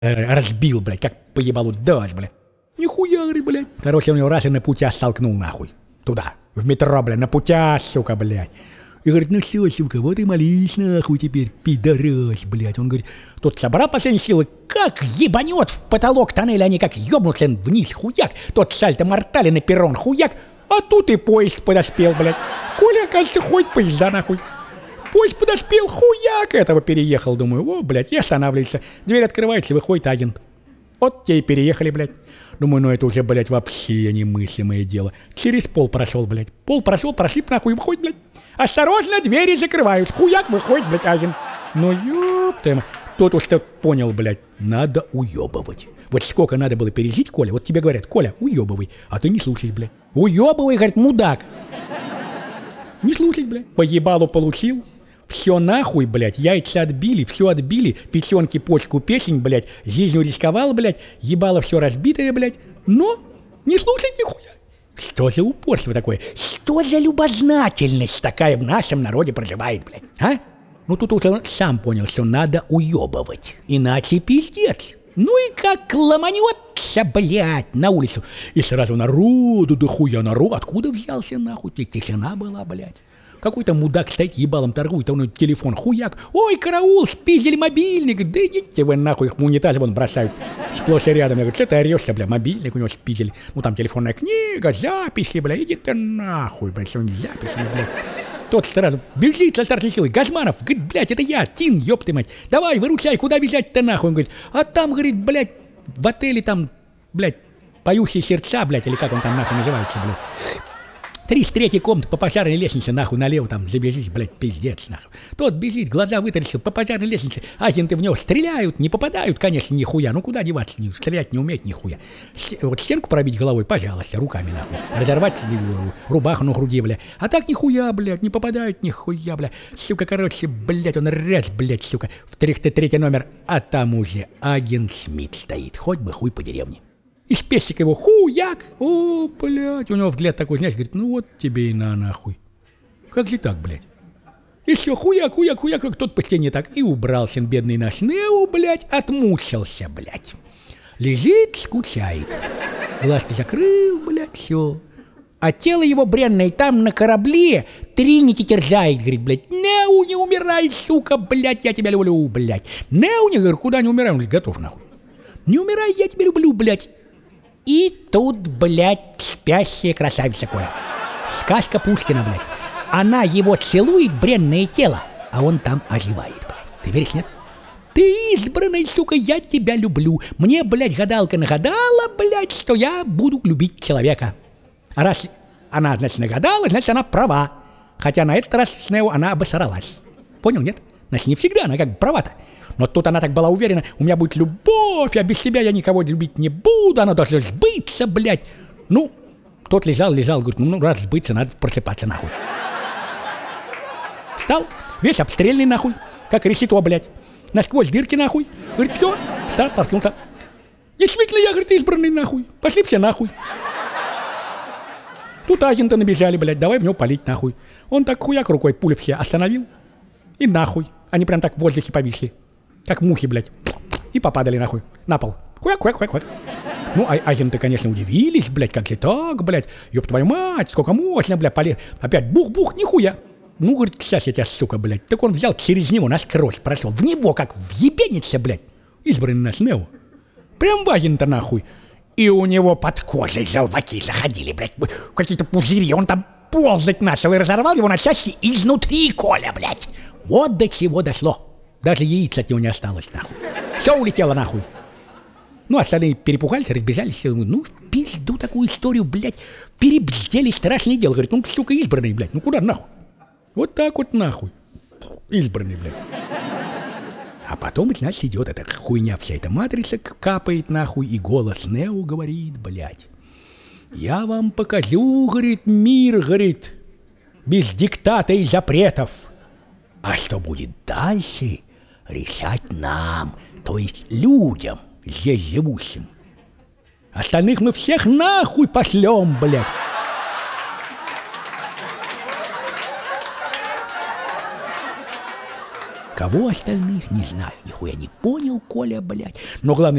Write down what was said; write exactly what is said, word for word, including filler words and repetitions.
разбил, блядь, как поебалу дождь, блядь. Нихуя, говорит, блядь. Короче, у него раз и на путя столкнул, нахуй. Туда, в метро, блядь, на путя, сука, блядь. И говорит, ну что, сука, вот и молись, нахуй теперь, пидорас, блядь. Он говорит, тот собрал последние силы, как ебанет в потолок тоннеля, они как ебнутся вниз, хуяк. Тот сальто-мортали на перрон, хуяк. А тут и поезд подоспел, блядь. Коля, оказывается, ходит поезда, нахуй. Поезд подоспел, хуяк, этого переехал. Думаю, о, блядь, и останавливается. Дверь открывается, выходит агент. Вот те и переехали, блядь. Думаю, ну это уже, блядь, вообще немыслимое дело. Через пол прошел, блядь. Пол прошел, прошиб, нахуй, выходит, блядь. Осторожно, двери закрывают. Хуяк, выходит, блядь, агент. Ну, ёпта. Тот уж так понял, блядь, надо уебывать. Вот сколько надо было пережить, Коля, вот тебе говорят, Коля, уебывай, а ты не слушаешь, блядь. Уебывай, говорит, мудак. Не слушай, блядь. По ебалу получил. Все нахуй, блядь, яйца отбили, все отбили, печенки, почку, печень, блядь, жизнью рисковал, блядь, ебало все разбитое, блядь, но не слушать нихуя. Что за упорство такое? Что за любознательность такая в нашем народе проживает, блядь, а? Ну тут уже сам понял, что надо уебывать, иначе пиздец. Ну и как ломанется, блядь, на улицу. И сразу народу, да хуя народ, откуда взялся нахуй? Тишина была, блядь. Какой-то мудак стоит, ебалом торгует, а у него телефон, хуяк. Ой, караул, спиздили мобильник. Да идите вы нахуй, их в унитаз вон бросают. Сплошь и рядом. Я говорю, что ты орешь-то, бля, мобильник у него спиздили. Ну там телефонная книга, записи, бля, иди ты нахуй, бля, с своими записями, бля. Тот сразу бежит со старшей силой. Газманов, говорит, блядь, это я, Тин, ёб ты мать. Давай, выручай, куда бежать-то нахуй? Он говорит, а там, говорит, блядь, в отеле там, блядь, поющие сердца, блядь, или как он там нахуй называется, блядь. тридцать третья комната по пожарной лестнице, нахуй, налево там забежишь, блядь, пиздец, нахуй. Тот бежит, глаза вытаращил по пожарной лестнице, агенты в него стреляют, не попадают, конечно, нихуя, ну куда деваться, не, стрелять не уметь нихуя. С, вот стенку пробить головой, пожалуйста, руками, нахуй. Разорвать рубаху на груди, блядь. А так нихуя, блядь, не попадают нихуя, блядь. Сука, короче, блядь, он раз, блядь, сука, в тридцать третий номер, а там уже агент Смит стоит, хоть бы хуй по деревне. Из пестика его хуяк, о, блядь, у него взгляд такой, знаешь, говорит, ну вот тебе и на нахуй. Как же так, блядь? И все, хуяк, хуяк, хуяк, как тот по стене так, и убрался бедный наш Нео, блядь, отмучился, блядь. Лежит, скучает. Глазки закрыл, блядь, все. А тело его бренное там на корабле Тринити терзает, говорит, блядь, Нео, не умирай, сука, блядь, я тебя люблю, блядь. Нео, не говорю, куда не умираем, он готов, нахуй. Не умирай, я тебя люблю, блядь. И тут, блядь, спящая красавица Коля. Сказка Пушкина, блядь. Она его целует, бренное тело, а он там оживает, блядь. Ты веришь, нет? Ты избранный, сука, я тебя люблю. Мне, блядь, гадалка нагадала, блядь, что я буду любить человека. А раз она, значит, нагадала, значит, она права. Хотя на этот раз с Нео она обосралась. Понял, нет? Значит, не всегда она как бы права-то. Но тут она так была уверена, у меня будет любовь, а без тебя я никого любить не буду, она должна сбыться, блядь. Ну, тот лежал, лежал, говорит, ну, раз сбыться, надо просыпаться, нахуй. Встал, весь обстрельный, нахуй, как решето, блядь. Насквозь дырки, нахуй. Говорит, что? Встал, проснулся. Действительно, я, говорит, избранный, нахуй. Пошли все нахуй. Тут агенты набежали, блядь, давай в него палить, нахуй. Он так хуяк рукой пули все остановил. И нахуй. Они прям так в воздухе повисли. Как мухи, блядь. И попадали, нахуй, на пол. Хуяк-хуяк-хуяк-хуяк. Ну, а агенты, конечно, удивились, блядь, как же так, блядь. Ёб твою мать, сколько можно, блядь, полез. Опять бух-бух, нихуя. Ну, говорит, сейчас я тебя, сука, блядь. Так он взял через него насквозь прошел. В него как въебенится, блядь. Избранный наш Нео. Прям в агента, нахуй. И у него под кожей желваки заходили, блядь. Какие-то пузыри. Он там ползать начал и разорвал его на части изнутри, Коля, блядь. Вот до чего дошло. Даже яиц от него не осталось, нахуй. Все улетело, нахуй. Ну, остальные перепугались, разбежались. Все, ну, в пизду такую историю, блядь. Перебздели страшное дело. Говорит, ну, сука, избранный, блядь. Ну, куда нахуй? Вот так вот нахуй. Избранный, блядь. А потом, значит, идет эта хуйня, вся эта матрица капает, нахуй. И голос Нео говорит, блядь. Я вам покажу, говорит, мир, говорит, без диктата и запретов. А что будет дальше, решать нам, то есть людям, здесь живущим. Остальных мы всех нахуй пошлем, блядь. кого остальных, не знаю, нихуя не понял, Коля, блядь. Но главное,